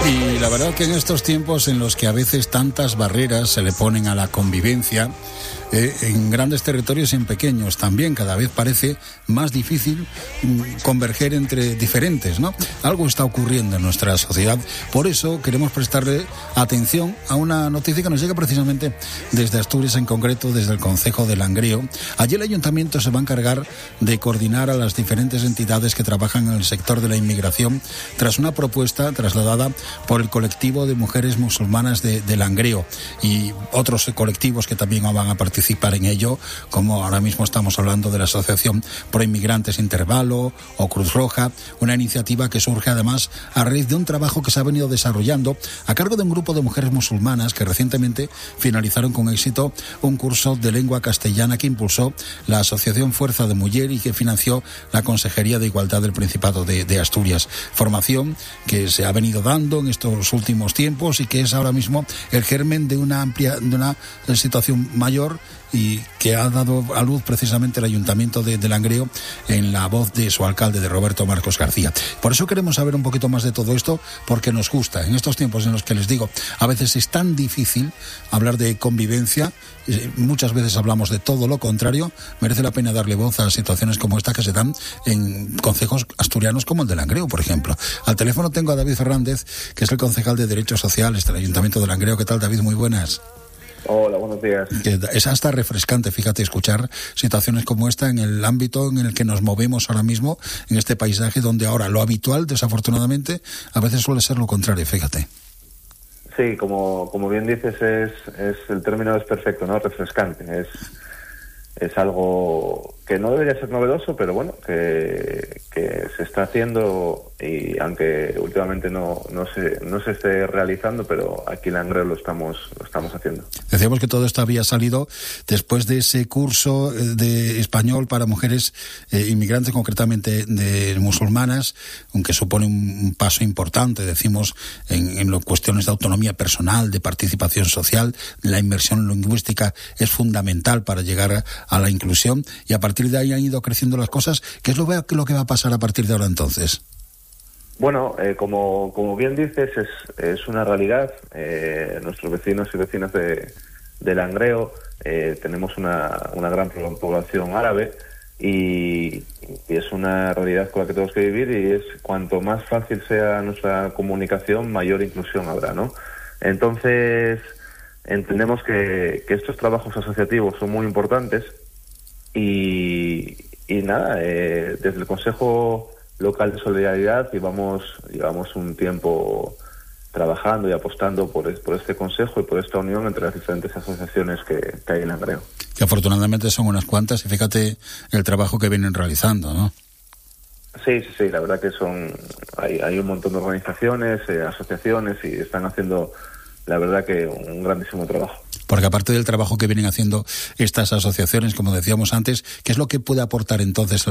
Y la verdad que en estos tiempos en los que a veces tantas barreras se le ponen a la convivencia, en grandes territorios y en pequeños también cada vez parece más difícil converger entre diferentes, ¿no? Algo está ocurriendo en nuestra sociedad. Por eso queremos prestarle atención a una noticia que nos llega precisamente desde Asturias, en concreto desde el concejo de Langreo. Allí el ayuntamiento se va a encargar de coordinar a las diferentes entidades que trabajan en el sector de la inmigración tras una propuesta trasladada por el colectivo de mujeres musulmanas de Langreo y otros colectivos que también van a participar en ello, como ahora mismo estamos hablando de la Asociación Pro Inmigrantes Intervalo o Cruz Roja, una iniciativa que surge además a raíz de un trabajo que se ha venido desarrollando a cargo de un grupo de mujeres musulmanas que recientemente finalizaron con éxito un curso de lengua castellana que impulsó la Asociación Fuerza de Muller y que financió la Consejería de Igualdad del Principado de Asturias. Formación que se ha venido dando en estos últimos tiempos y que es ahora mismo el germen de una situación mayor y que ha dado a luz precisamente el Ayuntamiento de Langreo en la voz de su alcalde, de Roberto Marcos García. Por eso queremos saber un poquito más de todo esto, porque nos gusta. En estos tiempos en los que les digo, a veces es tan difícil hablar de convivencia, muchas veces hablamos de todo lo contrario, merece la pena darle voz a situaciones como esta que se dan en concejos asturianos como el de Langreo, por ejemplo. Al teléfono tengo a David Fernández, que es el concejal de Derechos Sociales del Ayuntamiento de Langreo. ¿Qué tal, David? Muy buenas. Hola, buenos días. Es hasta refrescante, fíjate, escuchar situaciones como esta en el ámbito en el que nos movemos ahora mismo, en este paisaje donde ahora lo habitual, desafortunadamente, a veces suele ser lo contrario, fíjate. Sí, como bien dices, el término es perfecto, ¿no? Refrescante. Es algo que no debería ser novedoso, pero bueno, que se está haciendo, y aunque últimamente no se esté realizando, pero aquí en Langreo lo estamos haciendo. Decíamos que todo esto había salido después de ese curso de español para mujeres inmigrantes, concretamente de musulmanas, aunque supone un paso importante, decimos, en cuestiones de autonomía personal, de participación social. La inmersión lingüística es fundamental para llegar a la inclusión, y a partir de ahí han ido creciendo las cosas. ¿Qué es lo que va a pasar a partir de ahora entonces? Bueno, como bien dices, es una realidad. Nuestros vecinos y vecinas de Langreo tenemos una gran población árabe y es una realidad con la que tenemos que vivir, y es cuanto más fácil sea nuestra comunicación, mayor inclusión habrá, ¿no? Entonces, entendemos que estos trabajos asociativos son muy importantes y nada, desde el Consejo Local de Solidaridad llevamos un tiempo trabajando y apostando por este consejo y por esta unión entre las diferentes asociaciones que hay en Langreo. Que afortunadamente son unas cuantas, y fíjate el trabajo que vienen realizando, ¿no? Sí, la verdad que hay un montón de organizaciones, asociaciones, y están haciendo, la verdad, que un grandísimo trabajo. Porque aparte del trabajo que vienen haciendo estas asociaciones, como decíamos antes, ¿qué es lo que puede aportar entonces